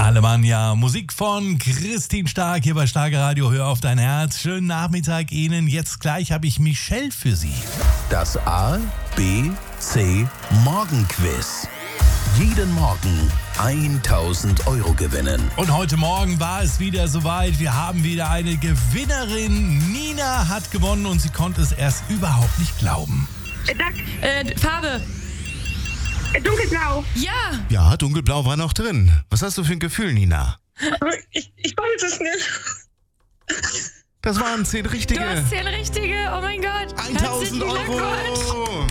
Alemannia, Musik von Christine Stark hier bei Starke Radio. Hör auf dein Herz. Schönen Nachmittag Ihnen. Jetzt gleich habe ich Michelle für Sie. Das A, B, C Morgenquiz. Jeden Morgen 1.000 € gewinnen. Und heute Morgen war es wieder soweit. Wir haben wieder eine Gewinnerin. Nina hat gewonnen und sie konnte es erst überhaupt nicht glauben. Farbe. Dunkelblau. Ja. Ja, dunkelblau war noch drin. Was hast du für ein Gefühl, Nina? Ich weiß es nicht. Das waren 10 richtige. Du hast 10 richtige. Oh mein Gott. 1.000 €.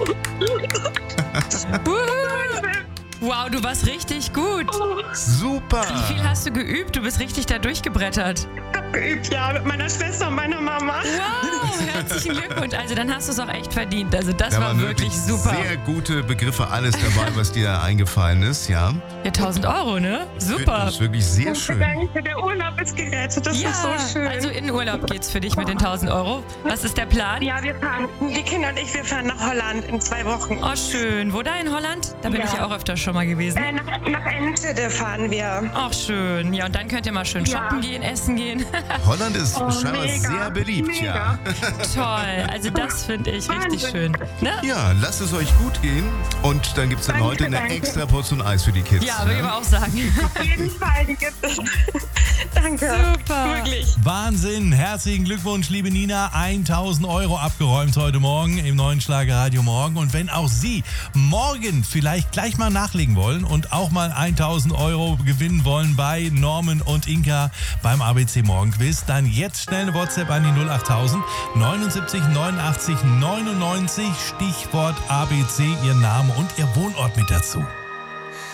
Wow, du warst richtig gut. Super. Wie viel hast du geübt? Du bist richtig da durchgebrettert. Ich hab geübt, ja, mit meiner Schwester und meiner Mama. Wow, herzlichen Glückwunsch. Also dann hast du es auch echt verdient. Also das Da war waren wirklich super. Sehr gute Begriffe, alles dabei, was dir eingefallen ist, ja. Ja, 1.000 €, ne? Super. Das ist wirklich sehr schön. Danke, der Urlaub ist gerettet, das ist so schön. also in Urlaub geht's für dich mit den 1.000 €. Was ist der Plan? Ja, die Kinder und ich, wir fahren nach Holland in 2 Wochen. Oh, schön. Wo da in Holland? Da bin ich ja auch öfter schon mal gewesen. Nach Enschede fahren wir. Ach, schön. Ja, und dann könnt ihr mal schön shoppen gehen, essen gehen. Holland ist scheinbar mega, sehr beliebt, mega. ja. Toll. Also das finde ich richtig schön. Ne? Ja, lasst es euch gut gehen. Und dann gibt es dann Danke, heute eine danke. extra Portion Eis für die Kids. Ja, würde ich aber auch sagen. Auf jeden Fall, die gibt es. Danke. Super. Wirklich. Wahnsinn. Herzlichen Glückwunsch, liebe Nina. 1.000 € abgeräumt heute Morgen im neuen Schlager Radio Morgen. Und wenn auch Sie morgen vielleicht gleich mal nachlegen wollen und auch mal 1.000 € gewinnen wollen bei Norman und Inka beim ABC Morgenquiz, dann jetzt schnell eine WhatsApp an die 08000 79 89 99, Stichwort ABC, Ihr Name und Ihr Wohnort mit dazu.